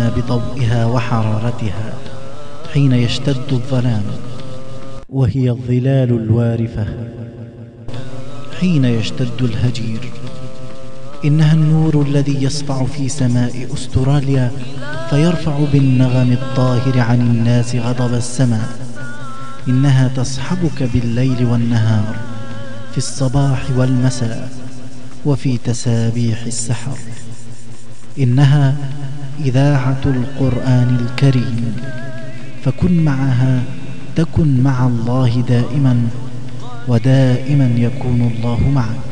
الدنيا بضوئها وحرارتها حين يشتد الظلام، وهي الظلال الوارفة حين يشتد الهجير. إنها النور الذي يسطع في سماء أستراليا فيرفع بالنغم الطاهر عن الناس غضب السماء. إنها تصحبك بالليل والنهار، في الصباح والمساء، وفي تسابيح السحر. إنها إذاعة القرآن الكريم، فكن معها تكن مع الله دائما، ودائما يكون الله معك.